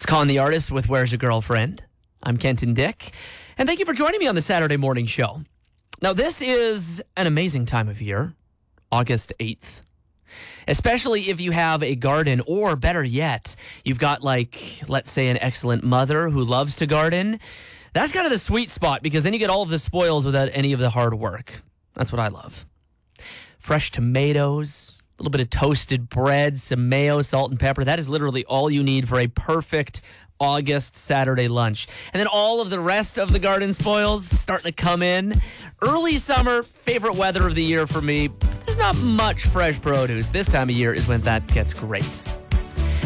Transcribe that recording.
Con the Artist with Where's Your Girlfriend? I'm Kenton Dick, and thank you for joining me on the Saturday morning show. Now, this is an amazing time of year, August 8th, especially if you have a garden, or better yet, you've got, let's say, an excellent mother who loves to garden. That's kind of the sweet spot, because then you get all of the spoils without any of the hard work. That's what I love. Fresh tomatoes, a little bit of toasted bread, some mayo, salt, and pepper. That is literally all you need for a perfect August Saturday lunch. And then all of the rest of the garden spoils starting to come in. Early summer, favorite weather of the year for me. There's not much fresh produce. This time of year is when that gets great.